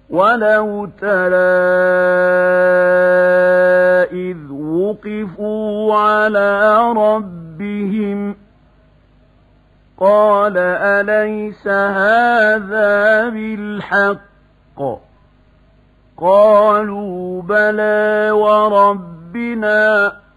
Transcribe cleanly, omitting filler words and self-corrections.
ولو ترى إذ وقفوا على ربهم قال أليس هذا بالحق قالوا بلى وربنا